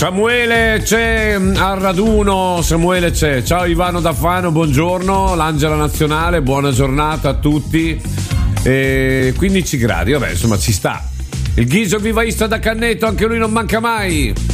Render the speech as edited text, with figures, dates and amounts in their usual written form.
Samuele c'è al raduno, Samuele c'è. Ciao Ivano da Fano, buongiorno. L'Angela Nazionale, buona giornata a tutti. 15 gradi, vabbè, insomma ci sta. Il Ghiso vivaista da Cannetto, anche lui non manca mai.